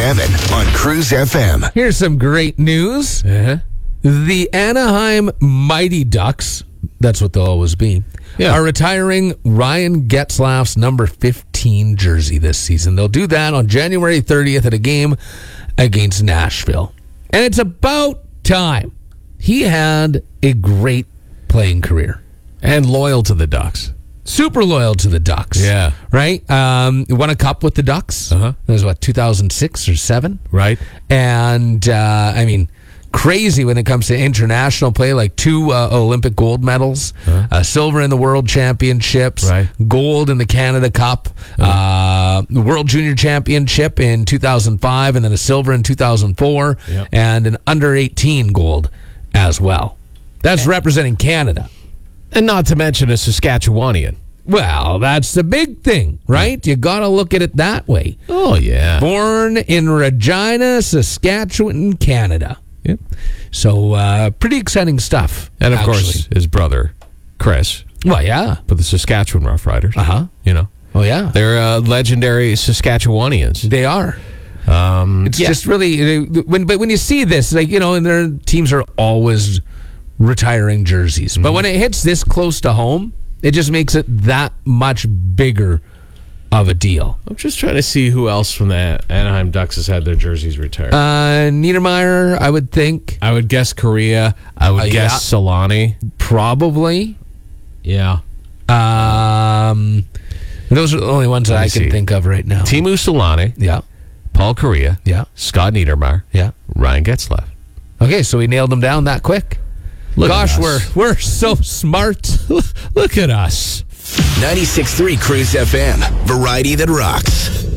7 on Cruise FM. Here's some great news. The Anaheim Mighty Ducks, that's what they'll always be, are retiring Ryan Getzlaf's number 15 jersey this season. They'll do that on January 30th at a game against Nashville. And it's about time. He had a great playing career. And loyal to the Ducks. Super loyal to the Ducks. Yeah. Right? Won a cup with the Ducks. It was, 2006 or 7? Right. And, crazy when it comes to international play, like 2 Olympic gold medals, silver in the World Championships, gold in the Canada Cup, the World Junior Championship in 2005, and then a silver in 2004, and an under-18 gold as well. That's representing Canada. And not to mention a Saskatchewanian. Well, that's the big thing, right? You got to look at it that way. Oh, yeah. Born in Regina, Saskatchewan, Canada. Yep. So, pretty exciting stuff. And, of course, his brother, Chris. Well, yeah. For the Saskatchewan Roughriders. You know. Oh, yeah. They're legendary Saskatchewanians. They are. It's just really... when you see this, and their teams are always retiring jerseys. But when it hits this close to home, it just makes it that much bigger of a deal. I'm just trying to see who else from the Anaheim Ducks has had their jerseys retired. Niedermeyer, I would think. I would guess Korea. I would guess Solani. Probably. Yeah. Those are the only ones that I can think of right now. Teemu Solani. Yeah. Paul Korea. Yeah. Scott Niedermeyer. Yeah. Ryan Getzlaf. Okay, so we nailed them down that quick. Gosh, we're so smart. Look at us. 96.3 Cruise FM. Variety that rocks.